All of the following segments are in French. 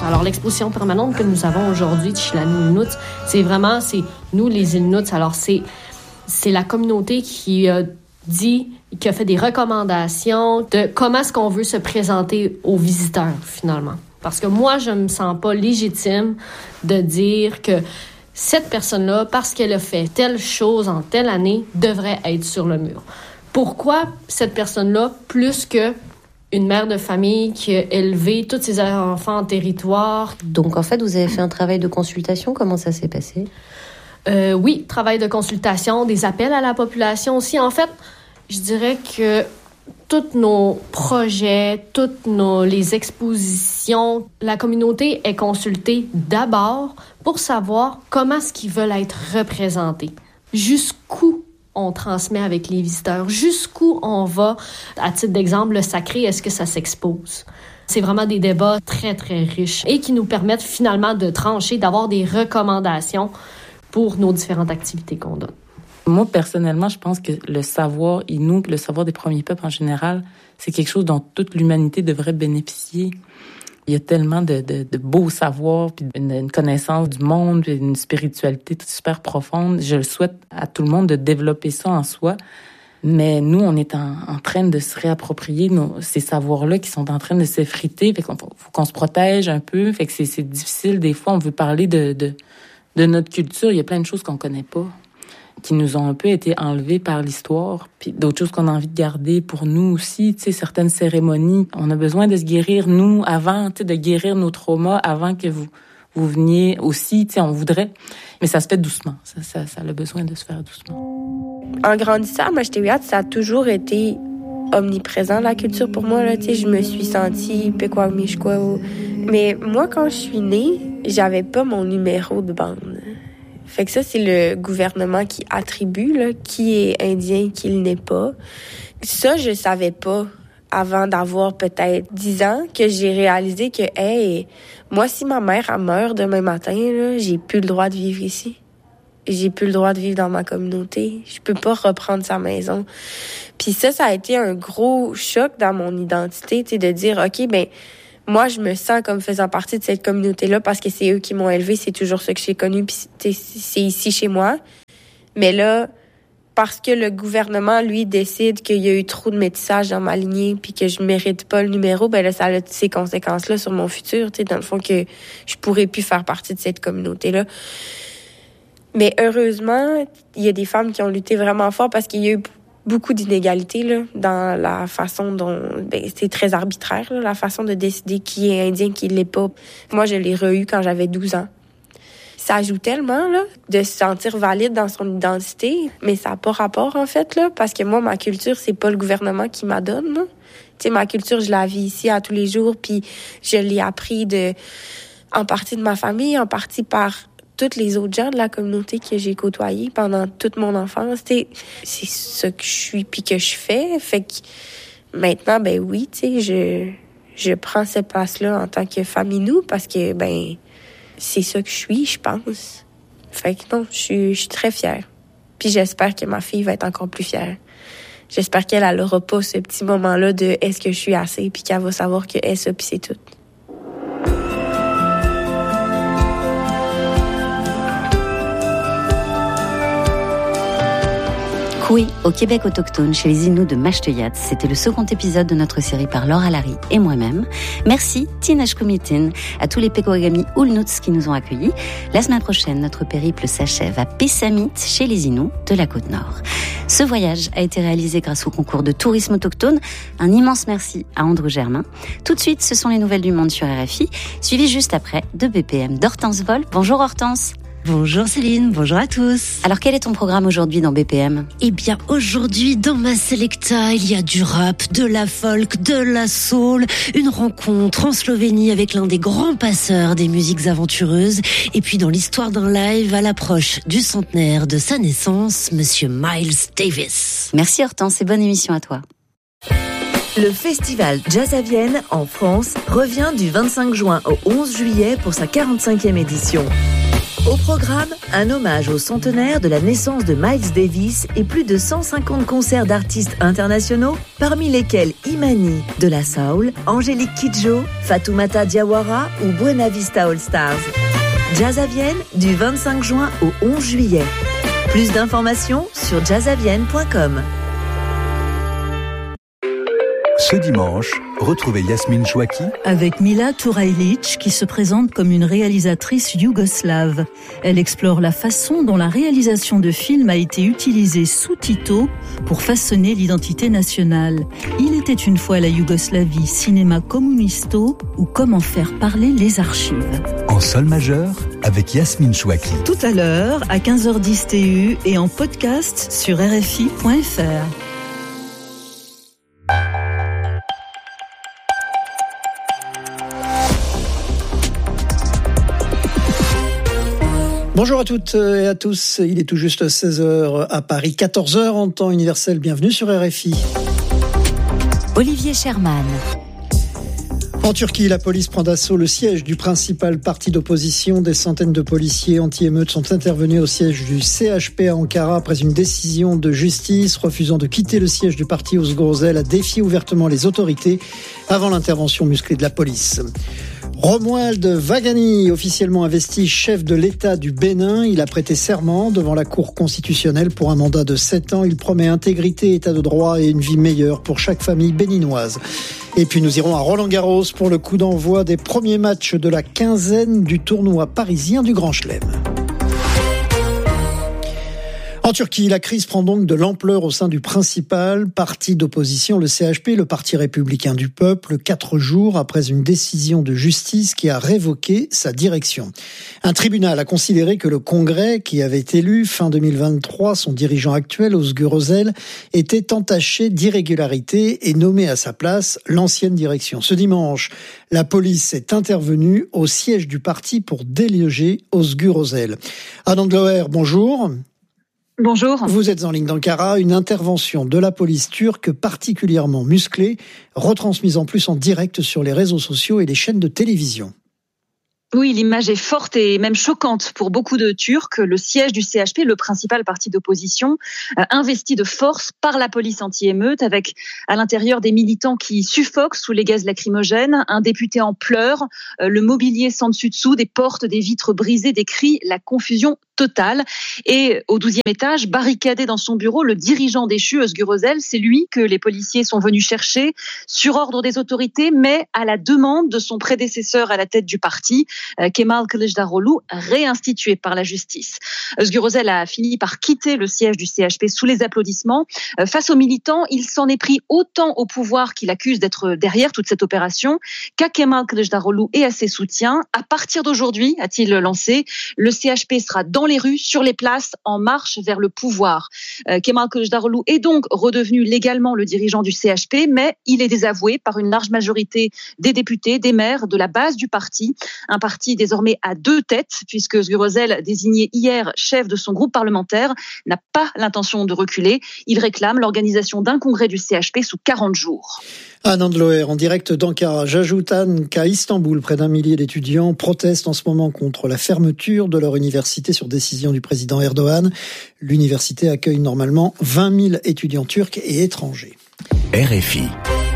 Alors, l'exposition permanente que nous avons aujourd'hui de Tsilanu Inuits, c'est nous, les Inuits. Alors, c'est la communauté qui a fait des recommandations de comment est-ce qu'on veut se présenter aux visiteurs, finalement. Parce que moi, je me sens pas légitime de dire que cette personne-là, parce qu'elle a fait telle chose en telle année, devrait être sur le mur. Pourquoi cette personne-là, plus qu'une mère de famille qui a élevé tous ses enfants en territoire? Donc, en fait, vous avez fait un travail de consultation. Comment ça s'est passé? Oui, travail de consultation, des appels à la population aussi. En fait, je dirais que tous nos projets, les expositions, la communauté est consultée d'abord pour savoir comment est-ce qu'ils veulent être représentés. Jusqu'où on transmet avec les visiteurs, jusqu'où on va. À titre d'exemple, le sacré, est-ce que ça s'expose? C'est vraiment des débats très, très riches et qui nous permettent finalement de trancher, d'avoir des recommandations pour nos différentes activités qu'on donne. Moi, personnellement, je pense que le savoir Innu, le savoir des premiers peuples en général, c'est quelque chose dont toute l'humanité devrait bénéficier. Il y a tellement de beaux savoirs, puis une connaissance du monde, puis une spiritualité super profonde. Je le souhaite à tout le monde de développer ça en soi. Mais nous, on est en train de se réapproprier ces savoirs-là qui sont en train de s'effriter. Fait qu'on faut qu'on se protège un peu. Fait que c'est difficile. Des fois, on veut parler de notre culture. Il y a plein de choses qu'on connaît pas, qui nous ont un peu été enlevées par l'histoire, puis d'autres choses qu'on a envie de garder pour nous aussi, tu sais, certaines cérémonies. On a besoin de se guérir, nous, avant, tu sais, de guérir nos traumas avant que vous veniez aussi, tu sais, on voudrait, mais ça se fait doucement. Ça a besoin de se faire doucement. En grandissant à Mashtewiyat, ça a toujours été omniprésent, la culture, pour moi, là, tu sais, je me suis sentie Pequawmishkwa. Mais moi, quand je suis née, j'avais pas mon numéro de bande. Fait que ça, c'est le gouvernement qui attribue là, qui est indien, qui le n'est pas. Ça, je savais pas avant d'avoir peut-être 10 ans que j'ai réalisé que, hey, moi, si ma mère elle meurt demain matin, là, j'ai plus le droit de vivre ici. J'ai plus le droit de vivre dans ma communauté. Je peux pas reprendre sa maison. Puis ça a été un gros choc dans mon identité, tu sais, de dire, OK, ben moi, je me sens comme faisant partie de cette communauté-là parce que c'est eux qui m'ont élevée, c'est toujours ce que j'ai connu, puis c'est ici chez moi. Mais là, parce que le gouvernement, lui, décide qu'il y a eu trop de métissage dans ma lignée puis que je mérite pas le numéro, ben là, ça a ces conséquences-là sur mon futur, tu sais, dans le fond, que je pourrais plus faire partie de cette communauté-là. Mais heureusement, il y a des femmes qui ont lutté vraiment fort parce qu'il y a eu beaucoup d'inégalités là, dans la façon dont... c'est très arbitraire, là, la façon de décider qui est indien, qui l'est pas. Moi, je l'ai re-eu quand j'avais 12 ans. Ça joue tellement là, de se sentir valide dans son identité, mais ça n'a pas rapport, en fait, là, parce que moi, ma culture, c'est pas le gouvernement qui m'a donné. Tu sais, ma culture, je la vis ici à tous les jours, puis je l'ai appris en partie de ma famille, en partie par tous les autres gens de la communauté que j'ai côtoyés pendant toute mon enfance. C'est ce que je suis puis que je fais. Fait que maintenant, ben oui, tu sais, je prends cette place-là en tant que femme Innu parce que, ben, c'est ça que je suis, je pense. Fait que non, je suis très fière. Puis j'espère que ma fille va être encore plus fière. J'espère qu'elle n'aura pas ce petit moment-là de « est-ce que je suis assez ?» puis qu'elle va savoir que « est ça puis c'est tout ». Koui, au Québec autochtone, chez les Inuits de Mashtewiyat. C'était le second épisode de notre série par Laura Larry et moi-même. Merci, Tinaj Kumitin, à tous les Pequawagami Ulnuts qui nous ont accueillis. La semaine prochaine, notre périple s'achève à Pessamit, chez les Inuits de la Côte-Nord. Ce voyage a été réalisé grâce au concours de tourisme autochtone. Un immense merci à Andrew Germain. Tout de suite, ce sont les nouvelles du monde sur RFI, suivi juste après de BPM d'Hortense Vol. Bonjour Hortense. Bonjour Céline, bonjour à tous. Alors quel est ton programme aujourd'hui dans BPM ? Eh bien aujourd'hui dans ma Selecta, il y a du rap, de la folk, de la soul, une rencontre en Slovénie avec l'un des grands passeurs des musiques aventureuses et puis dans l'histoire d'un live à l'approche du centenaire de sa naissance, Monsieur Miles Davis. Merci Hortense et bonne émission à toi. Le festival Jazz à Vienne en France revient du 25 juin au 11 juillet pour sa 45e édition. Au programme, un hommage au centenaire de la naissance de Miles Davis et plus de 150 concerts d'artistes internationaux, parmi lesquels Imani de la Soul, Angélique Kidjo, Fatoumata Diawara ou Buena Vista All Stars. Jazz à Vienne du 25 juin au 11 juillet. Plus d'informations sur jazzavienne.com. Ce dimanche, retrouvez Yasmine Chouaki avec Mila Turajlic qui se présente comme une réalisatrice yougoslave. Elle explore la façon dont la réalisation de films a été utilisée sous Tito pour façonner l'identité nationale. Il était une fois la Yougoslavie, cinéma communisto ou comment faire parler les archives. en sol majeur avec Yasmine Chouaki. Tout à l'heure à 15h10 TU et en podcast sur RFI.fr. Bonjour à toutes et à tous, il est tout juste 16h à Paris, 14h en temps universel, bienvenue sur RFI. Olivier Sherman. En Turquie, la police prend d'assaut le siège du principal parti d'opposition. Des centaines de policiers anti-émeutes sont intervenus au siège du CHP à Ankara après une décision de justice refusant de quitter le siège du parti. Özgür Özel a défié ouvertement les autorités avant l'intervention musclée de la police. Romuald Vagani, officiellement investi chef de l'État du Bénin, il a prêté serment devant la Cour constitutionnelle pour un mandat de 7 ans. Il promet intégrité, état de droit et une vie meilleure pour chaque famille béninoise. Et puis nous irons à Roland-Garros pour le coup d'envoi des premiers matchs de la quinzaine du tournoi parisien du Grand Chelem. En Turquie, la crise prend donc de l'ampleur au sein du principal parti d'opposition, le CHP, le Parti républicain du peuple, 4 jours après une décision de justice qui a révoqué sa direction. Un tribunal a considéré que le Congrès, qui avait élu fin 2023 son dirigeant actuel, Özgür Özel, était entaché d'irrégularités et nommé à sa place l'ancienne direction. Ce dimanche, la police est intervenue au siège du parti pour déloger Özgür Özel. Anand Loher, bonjour. Bonjour. Vous êtes en ligne d'Ankara, une intervention de la police turque particulièrement musclée, retransmise en plus en direct sur les réseaux sociaux et les chaînes de télévision. Oui, l'image est forte et même choquante pour beaucoup de Turcs. Le siège du CHP, le principal parti d'opposition, investi de force par la police anti-émeute, avec à l'intérieur des militants qui suffoquent sous les gaz lacrymogènes, un député en pleurs, le mobilier sans dessus-dessous, des portes, des vitres brisées, des cris, la confusion totale. Et au 12e étage, barricadé dans son bureau, le dirigeant déchu, Özgür Özel, c'est lui que les policiers sont venus chercher sur ordre des autorités, mais à la demande de son prédécesseur à la tête du parti, Kemal Kılıçdaroğlu, réinstitué par la justice. Özgür Özel a fini par quitter le siège du CHP sous les applaudissements. Face aux militants, il s'en est pris autant au pouvoir qu'il accuse d'être derrière toute cette opération qu'à Kemal Kılıçdaroğlu et à ses soutiens. À partir d'aujourd'hui, a-t-il lancé, le CHP sera dans les rues, sur les places, en marche vers le pouvoir. Kemal Kılıçdaroğlu est donc redevenu légalement le dirigeant du CHP, mais il est désavoué par une large majorité des députés, des maires, de la base du parti. Un parti désormais à 2 têtes, puisque Özgür Özel, désigné hier chef de son groupe parlementaire, n'a pas l'intention de reculer. Il réclame l'organisation d'un congrès du CHP sous 40 jours. Anand Loher, en direct d'Ankara. J'ajoute, Anne, qu'à Istanbul, près d'1 millier d'étudiants protestent en ce moment contre la fermeture de leur université sur décision du président Erdogan. L'université accueille normalement 20 000 étudiants turcs et étrangers. RFI.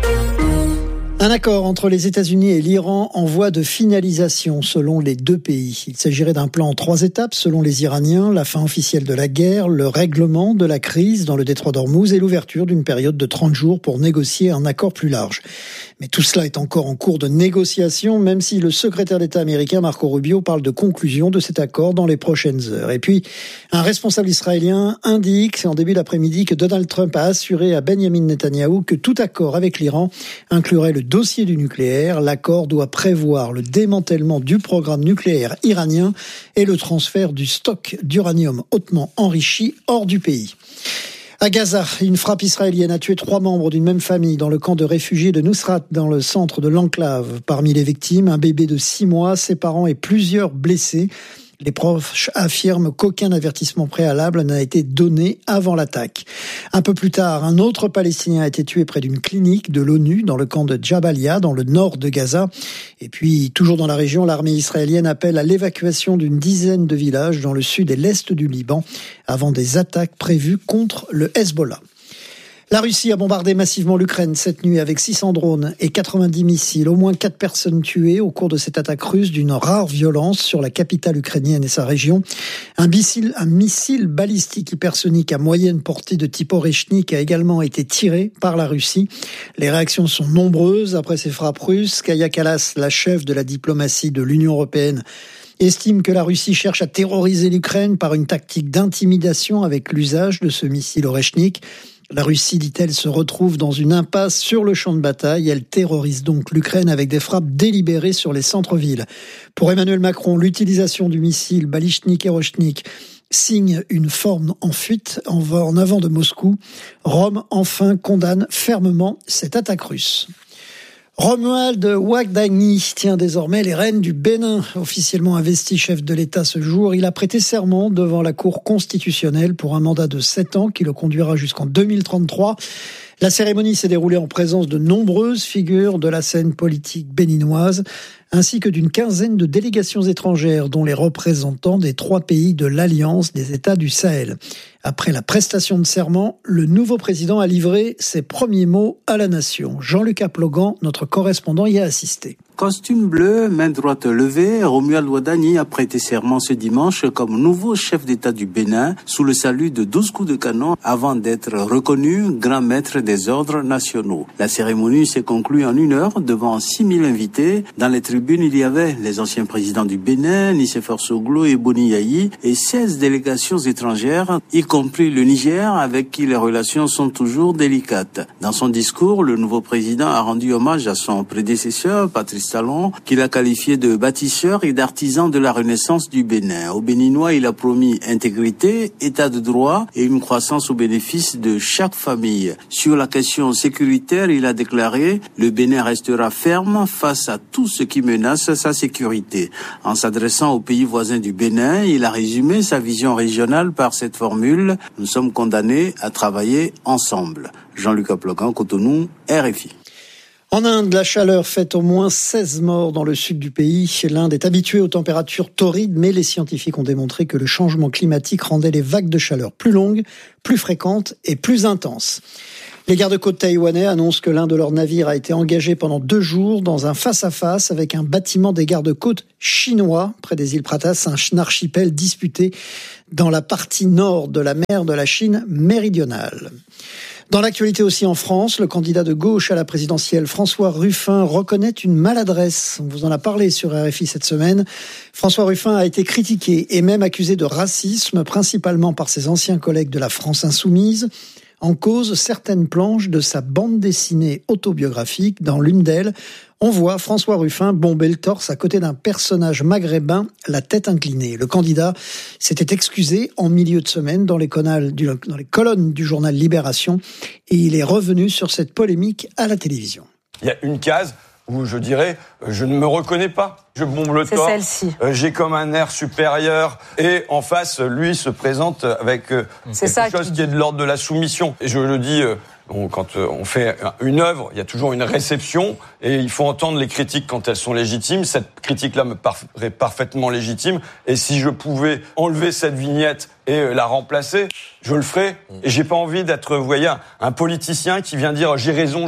Un accord entre les États-Unis et l'Iran en voie de finalisation selon les 2 pays. Il s'agirait d'un plan en 3 étapes selon les Iraniens, la fin officielle de la guerre, le règlement de la crise dans le détroit d'Ormuz et l'ouverture d'une période de 30 jours pour négocier un accord plus large. Mais tout cela est encore en cours de négociation, même si le secrétaire d'État américain Marco Rubio parle de conclusion de cet accord dans les prochaines heures. Et puis, un responsable israélien indique en début d'après-midi que Donald Trump a assuré à Benjamin Netanyahou que tout accord avec l'Iran inclurait le dossier du nucléaire. L'accord doit prévoir le démantèlement du programme nucléaire iranien et le transfert du stock d'uranium hautement enrichi hors du pays. À Gaza, une frappe israélienne a tué 3 membres d'une même famille dans le camp de réfugiés de Nusrat, dans le centre de l'enclave. Parmi les victimes, un bébé de 6 mois, ses parents et plusieurs blessés. Les proches affirment qu'aucun avertissement préalable n'a été donné avant l'attaque. Un peu plus tard, un autre Palestinien a été tué près d'une clinique de l'ONU dans le camp de Jabalia, dans le nord de Gaza. Et puis, toujours dans la région, l'armée israélienne appelle à l'évacuation d'une dizaine de villages dans le sud et l'est du Liban avant des attaques prévues contre le Hezbollah. La Russie a bombardé massivement l'Ukraine cette nuit avec 600 drones et 90 missiles. Au moins 4 personnes tuées au cours de cette attaque russe d'une rare violence sur la capitale ukrainienne et sa région. Un missile balistique hypersonique à moyenne portée de type Oreshnik a également été tiré par la Russie. Les réactions sont nombreuses après ces frappes russes. Kaja Kallas, la chef de la diplomatie de l'Union européenne, estime que la Russie cherche à terroriser l'Ukraine par une tactique d'intimidation avec l'usage de ce missile Oreshnik. La Russie, dit-elle, se retrouve dans une impasse sur le champ de bataille. Elle terrorise donc l'Ukraine avec des frappes délibérées sur les centres-villes. Pour Emmanuel Macron, l'utilisation du missile Balishnik et Oreshnik signe une forme en fuite en avant de Moscou. Rome, enfin, condamne fermement cette attaque russe. Romuald Ouattara tient désormais les rênes du Bénin. Officiellement investi chef de l'État ce jour, il a prêté serment devant la Cour constitutionnelle pour un mandat de 7 ans qui le conduira jusqu'en 2033. La cérémonie s'est déroulée en présence de nombreuses figures de la scène politique béninoise, ainsi que d'une quinzaine de délégations étrangères, dont les représentants des 3 pays de l'Alliance des États du Sahel. Après la prestation de serment, le nouveau président a livré ses premiers mots à la nation. Jean-Luc Aplogan, notre correspondant, y a assisté. Costume bleu, main droite levée, Romuald Ouattara a prêté serment ce dimanche comme nouveau chef d'État du Bénin sous le salut de 12 coups de canon avant d'être reconnu grand maître des ordres nationaux. La cérémonie s'est conclue en 1 heure devant 6000 invités. Dans les tribunes, il y avait les anciens présidents du Bénin, Nicéphore Soglo et Boni Yayi, et 16 délégations étrangères, y compris le Niger, avec qui les relations sont toujours délicates. Dans son discours, le nouveau président a rendu hommage à son prédécesseur, Patrice Talon, qu'il a qualifié de bâtisseur et d'artisan de la renaissance du Bénin. Aux Béninois, il a promis intégrité, état de droit et une croissance au bénéfice de chaque famille. Sur la question sécuritaire, il a déclaré « Le Bénin restera ferme face à tout ce qui menace sa sécurité ». En s'adressant aux pays voisins du Bénin, il a résumé sa vision régionale par cette formule « Nous sommes condamnés à travailler ensemble ». Jean-Luc Aplogan, Cotonou, RFI. En Inde, la chaleur fait au moins 16 morts dans le sud du pays. L'Inde est habituée aux températures torrides, mais les scientifiques ont démontré que le changement climatique rendait les vagues de chaleur plus longues, plus fréquentes et plus intenses. Les gardes-côtes taïwanais annoncent que l'un de leurs navires a été engagé pendant 2 jours dans un face-à-face avec un bâtiment des gardes-côtes chinois près des îles Pratas, un archipel disputé dans la partie nord de la mer de la Chine méridionale. Dans l'actualité aussi en France, le candidat de gauche à la présidentielle, François Ruffin, reconnaît une maladresse. On vous en a parlé sur RFI cette semaine. François Ruffin a été critiqué et même accusé de racisme, principalement par ses anciens collègues de la France Insoumise. En cause, certaines planches de sa bande dessinée autobiographique. Dans l'une d'elles, on voit François Ruffin bomber le torse à côté d'un personnage maghrébin, la tête inclinée. Le candidat s'était excusé en milieu de semaine dans les colonnes du journal Libération et il est revenu sur cette polémique à la télévision. Il y a une case où je dirais je ne me reconnais pas. Je bombe le torse. C'est celle-ci. J'ai comme un air supérieur et en face, lui se présente avec quelque chose qui est de l'ordre de la soumission. Et je le dis, quand on fait une œuvre, il y a toujours une réception et il faut entendre les critiques quand elles sont légitimes. Cette critique-là me paraît parfaitement légitime et si je pouvais enlever cette vignette et la remplacer, je le ferais. Et j'ai pas envie d'être, vous voyez, un politicien qui vient dire j'ai raison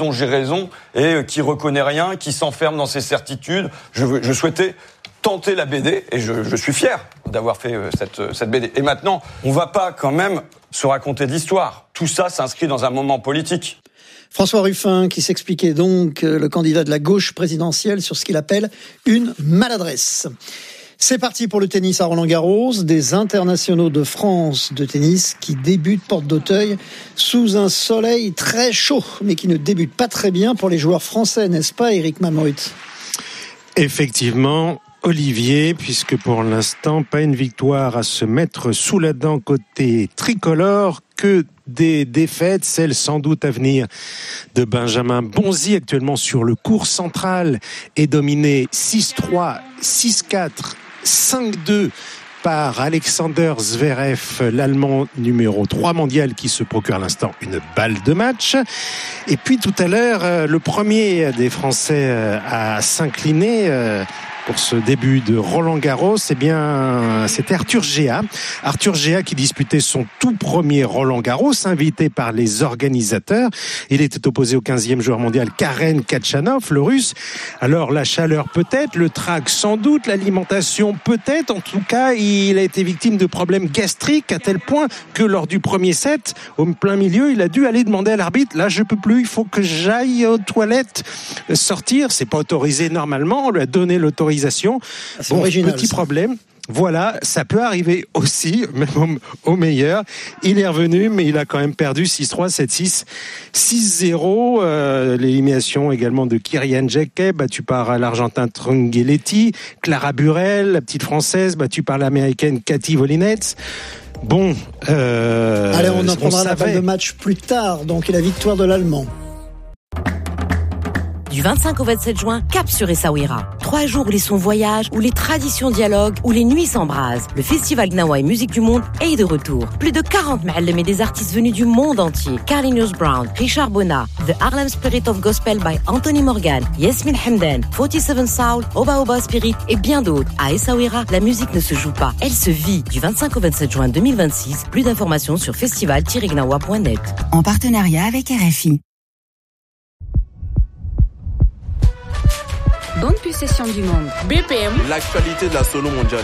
et qui reconnaît rien, qui s'enferme dans ses certitudes. Je souhaitais tenter la BD et je suis fier d'avoir fait cette BD. Et maintenant, on va pas quand même se raconter d'histoire. Tout ça s'inscrit dans un moment politique. François Ruffin qui s'expliquait donc, le candidat de la gauche présidentielle, sur ce qu'il appelle une maladresse. C'est parti pour le tennis à Roland-Garros, des internationaux de France de tennis qui débutent porte d'Auteuil sous un soleil très chaud, mais qui ne débute pas très bien pour les joueurs français, n'est-ce pas Eric Mamruit ? Effectivement, Olivier, puisque pour l'instant, pas une victoire à se mettre sous la dent côté tricolore, que des défaites, celles sans doute à venir de Benjamin Bonzi, actuellement sur le court central, est dominé 6-3, 6-4, 5-2 par Alexander Zverev, l'Allemand numéro 3 mondial qui se procure à l'instant une balle de match. Et puis tout à l'heure, le premier des Français à s'incliner pour ce début de Roland-Garros, c'était Arthur Géa. Arthur Géa qui disputait son tout premier Roland-Garros, invité par les organisateurs. Il était opposé au 15e joueur mondial Karen Khachanov, le Russe. Alors la chaleur peut-être, le trac sans doute, l'alimentation peut-être. En tout cas, il a été victime de problèmes gastriques à tel point que lors du premier set, au plein milieu, il a dû aller demander à l'arbitre, là je peux plus, il faut que j'aille aux toilettes sortir. C'est pas autorisé normalement, on lui a donné l'autorisation. Bon, original, petit problème. Voilà, ça peut arriver aussi, même au meilleur. Il est revenu, mais il a quand même perdu 6-3, 7-6, 6-0. L'élimination également de Kirian Jeke, battu par l'Argentin Trungelliti. Clara Burel, la petite Française, battue par l'Américaine Cathy Volinets. Bon, allez, on en prendra la balle de match plus tard, donc, et la victoire de l'Allemand. Du 25 au 27 juin, cap sur Essaouira. 3 jours où les sons voyagent, où les traditions dialoguent, où les nuits s'embrasent. Le festival Gnawa et Musique du Monde est de retour. Plus de 40 ma'allem et des artistes venus du monde entier. Carlinhos Brown, Richard Bona, The Harlem Spirit of Gospel by Anthony Morgan, Yasmin Hamdan, 47 Soul, Oba Oba Spirit et bien d'autres. À Essaouira, la musique ne se joue pas, elle se vit. Du 25 au 27 juin 2026, plus d'informations sur festival-gnawa.net. En partenariat avec RFI. Bonne possession du monde. BPM. L'actualité de la solo mondiale.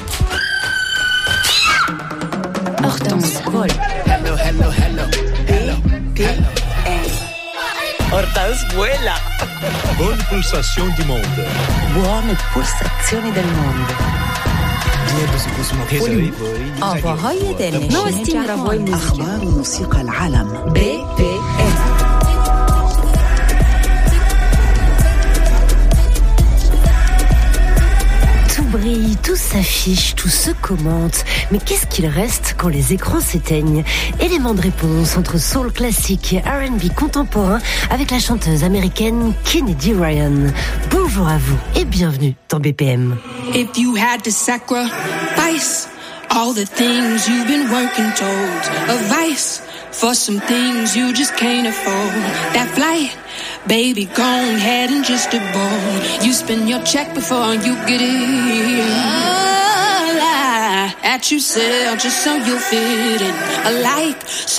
Hortense Vol. Hello, hello, hello. Hello. BPM. Hortense vuela. Bonne pulsation du monde. Buone pulsazioni del mondo. نوستي مروي موسيقى. أخبار موسيقى العالم. BPM. Tout brille, tout s'affiche, tout se commente. Mais qu'est-ce qu'il reste quand les écrans s'éteignent? Élément de réponse entre soul classique et R&B contemporain avec la chanteuse américaine Kennedy Ryan. Bonjour à vous et bienvenue dans BPM. If you had to sacrifice all the things you've been working towards, advice for some things you just can't afford, that flight, baby, go ahead and just aboard. You spend your check before you get it. Lie at yourself just so you fit in. A life